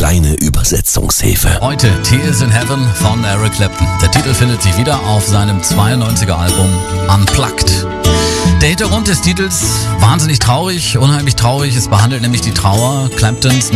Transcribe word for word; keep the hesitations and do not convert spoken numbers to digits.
kleine Übersetzungshilfe. Heute Tears in Heaven von Eric Clapton. Der Titel findet sich wieder auf seinem zweiundneunziger Album Unplugged. Der Hintergrund des Titels wahnsinnig traurig, unheimlich traurig. Es behandelt nämlich die Trauer Claptons